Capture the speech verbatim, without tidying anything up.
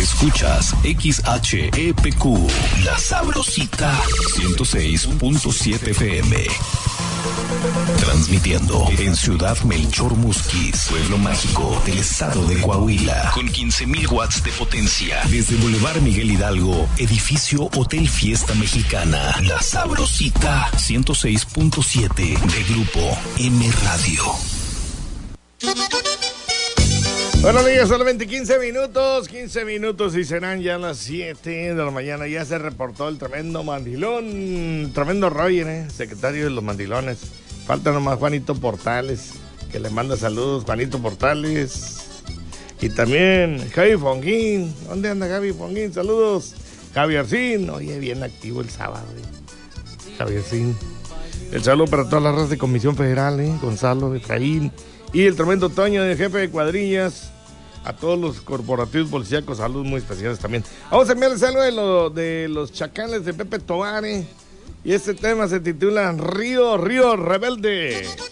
Escuchas X H E P Q, La Sabrosita, ciento seis punto siete F M. Transmitiendo en Ciudad Melchor Musquis, pueblo mágico del estado de Coahuila, con quince mil watts de potencia. Desde Boulevard Miguel Hidalgo, edificio Hotel Fiesta Mexicana. La Sabrosita, ciento seis punto siete de Grupo M Radio. Buenos días, solamente quince minutos, quince minutos y serán ya las siete de la mañana. Ya se reportó el tremendo mandilón, tremendo Roger, ¿eh? Secretario de los mandilones. Falta nomás Juanito Portales, que le manda saludos, Juanito Portales. Y también Javi Fonguín. ¿Dónde anda Javi Fonguín? Saludos. Javiercín, oye, bien activo el sábado, ¿eh? Javiercín. El saludo para todas las razas de Comisión Federal, ¿eh? Gonzalo, Efraín. Y el tremendo Toño, el jefe de cuadrillas. A todos los corporativos policíacos, saludos muy especiales también. Vamos a enviarles algo de, lo, de los chacales de Pepe Tobar, ¿eh? Y este tema se titula Río, Río Rebelde.